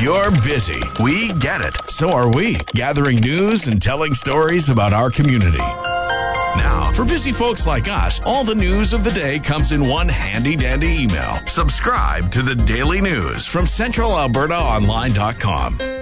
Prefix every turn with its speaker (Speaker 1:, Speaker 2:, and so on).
Speaker 1: You're busy. We get it. So are we. Gathering news and telling stories about our community. Now, for busy folks like us, all the news of the day comes in one handy-dandy email. Subscribe to the Daily News from CentralAlbertaOnline.com.